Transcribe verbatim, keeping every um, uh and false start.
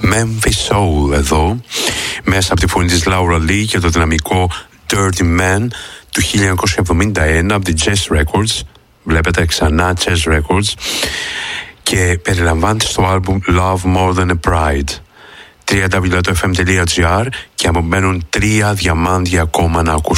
Memphis Soul εδώ, μέσα από τη φωνή της Laura Lee και το δυναμικό Dirty Man του χίλια εννιακόσια εβδομήντα ένα από την Chess Records. Βλέπετε ξανά Chess Records, και περιλαμβάνεται στο άλμπουμ Love More Than a Pride. double-u double-u double-u τελεία εφ εμ τελεία τζι άρ, και απομένουν τρία διαμάντια ακόμα να ακούσουν.